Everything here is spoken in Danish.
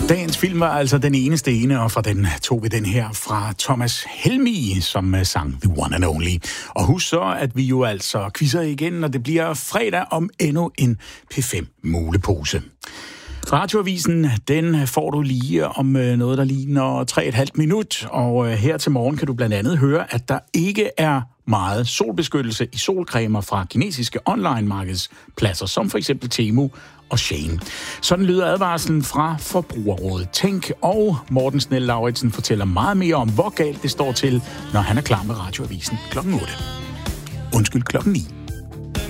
Dagens film var altså den eneste ene, og fra den tog vi den her fra Thomas Helmig, som sang The One and Only. Og husk så, at vi jo altså quizzer igen, når det bliver fredag om endnu en P5-mulepose. Radioavisen, den får du lige om noget, der ligner 3,5 minut, og her til morgen kan du blandt andet høre, at der ikke er meget solbeskyttelse i solcremer fra kinesiske online-markedspladser, som for eksempel Temu og Shein. Sådan lyder advarslen fra Forbrugerrådet Tænk, og Morten Snell-Lauritsen fortæller meget mere om, hvor galt det står til, når han er klar med Radioavisen klokken 8. Undskyld, klokken 9.